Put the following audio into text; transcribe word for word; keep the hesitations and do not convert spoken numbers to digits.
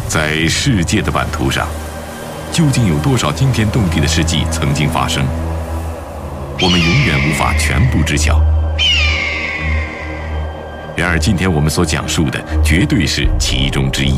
在世界的版图上，究竟有多少惊天动地的事迹曾经发生？我们永远无法全部知晓。然而，今天我们所讲述的绝对是其中之一。